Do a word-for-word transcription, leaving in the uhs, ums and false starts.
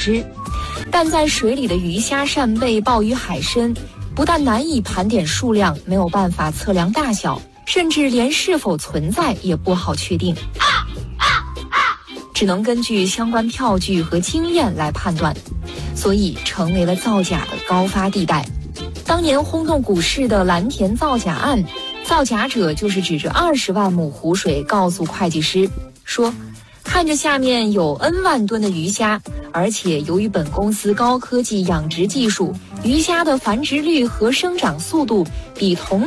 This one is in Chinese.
知。但在水里的鱼虾扇贝、鲍鱼海参，不但难以盘点数量，没有办法测量大小，甚至连是否存在也不好确定，只能根据相关票据和经验来判断，所以成为了造假的高发地带。当年轰动股市的蓝田造假案，造假者就是指着二十万亩湖水告诉会计师说，看着下面有 N 万吨的鱼虾，而且由于本公司高科技养殖技术，鱼虾的繁殖率和生长速度比同